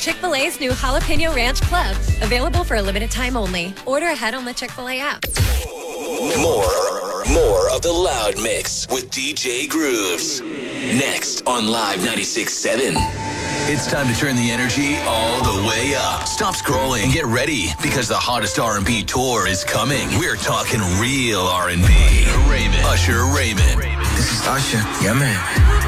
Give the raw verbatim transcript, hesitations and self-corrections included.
Chick-fil-A's new Jalapeno Ranch Club. Available for a limited time only. Order ahead on the Chick-fil-A app. More, more of the Loud Mix with D J Grooves. Next on Live ninety-six point seven. It's time to turn the energy all the way up. Stop scrolling and get ready because the hottest R and B tour is coming. We're talking real R and B. Raymond. Usher Raymond. This is Usher. Yeah, man.